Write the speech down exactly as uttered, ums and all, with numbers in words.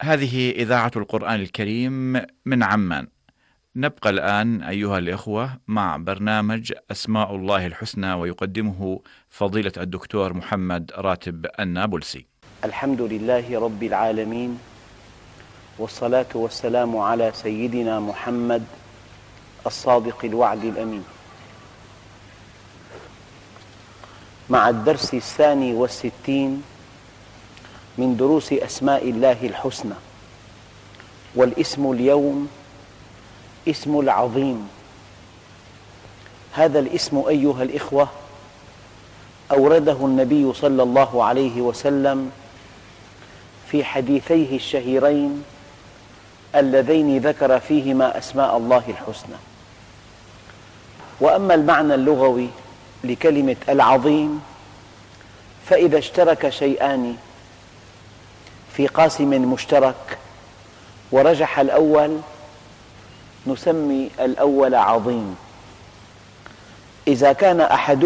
هذه إذاعة القرآن الكريم من عمان. نبقى الآن أيها الإخوة مع برنامج أسماء الله الحسنى، ويقدمه فضيلة الدكتور محمد راتب النابلسي. الحمد لله رب العالمين، والصلاة والسلام على سيدنا محمد الصادق الوعد الأمين. مع الدرس الثاني والستين من دروس أسماء الله الحسنى، والاسم اليوم اسم العظيم. هذا الاسم أيها الإخوة أورده النبي صلى الله عليه وسلم في حديثيه الشهيرين اللذين ذكر فيهما أسماء الله الحسنى. وأما المعنى اللغوي لكلمة العظيم، فإذا اشترك شيئان في قاسم مشترك ورجح الأول نسمي الأول عظيم. إذا كان أحد